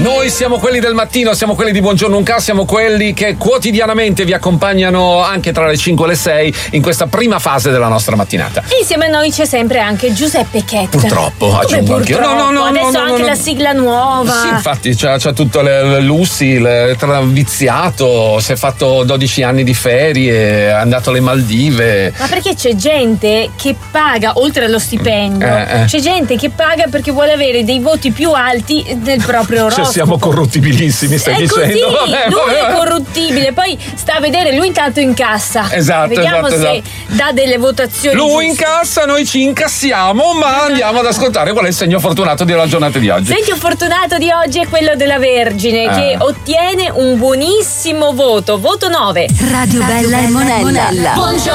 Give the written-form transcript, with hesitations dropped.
Noi siamo quelli del mattino, siamo quelli di Buongiorno Unca, siamo quelli che quotidianamente vi accompagnano anche tra le 5 e le 6 in questa prima fase della nostra mattinata. E insieme a noi c'è sempre anche Giuseppe Chetta. Purtroppo, aggiungo anche io. No, adesso anche la sigla nuova. Sì, infatti c'ha tutte le Lucy, viziato, si è fatto 12 anni di ferie, è andato alle Maldive. Ma perché c'è gente che paga, oltre allo stipendio, c'è gente che paga perché vuole avere dei voti più alti del proprio oroscopo. Cioè siamo corruttibilissimi, stai dicendo. Così, lui è corruttibile, poi sta a vedere, lui intanto incassa. Esatto. Vediamo se dà delle votazioni. Lui giuste. incassa, noi ci incassiamo, ma andiamo ad ascoltare qual è il segno fortunato della giornata di oggi. Il segno fortunato di oggi è quello della Vergine, che ottiene un buonissimo voto 9. Radio Bella e Monella. Buongiorno.